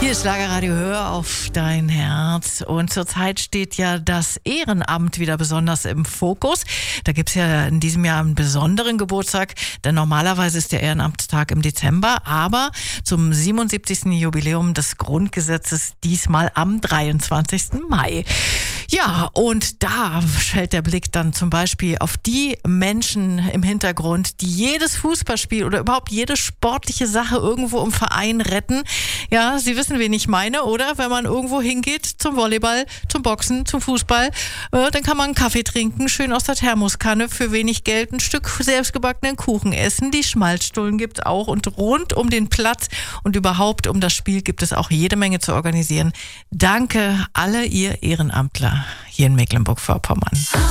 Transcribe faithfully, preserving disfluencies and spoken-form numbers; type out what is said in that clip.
Hier ist Schlagerradio, hör auf dein Herz. Und zurzeit steht ja das Ehrenamt wieder besonders im Fokus. Da gibt's ja in diesem Jahr einen besonderen Geburtstag, denn normalerweise ist der Ehrenamtstag im Dezember, aber zum siebenundsiebzigsten Jubiläum des Grundgesetzes diesmal am dreiundzwanzigsten Mai. Ja, und da fällt der Blick dann zum Beispiel auf die Menschen im Hintergrund, die jedes Fußballspiel oder überhaupt jede sportliche Sache irgendwo im Verein retten. Ja, Sie wissen, wen ich meine, oder? Wenn man irgendwo hingeht zum Volleyball, zum Boxen, zum Fußball, äh, dann kann man einen Kaffee trinken, schön aus der Thermoskanne, für wenig Geld ein Stück selbstgebackenen Kuchen essen. Die Schmalzstullen gibt's auch und rund um den Platz und überhaupt um das Spiel gibt es auch jede Menge zu organisieren. Danke alle ihr Ehrenamtler hier in Mecklenburg-Vorpommern.